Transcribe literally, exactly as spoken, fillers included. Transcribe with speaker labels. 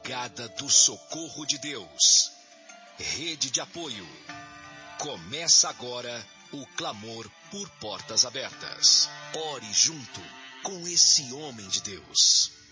Speaker 1: Brigada do Socorro de Deus. Rede de apoio. Começa agora o clamor por portas abertas. Ore junto com esse homem de Deus.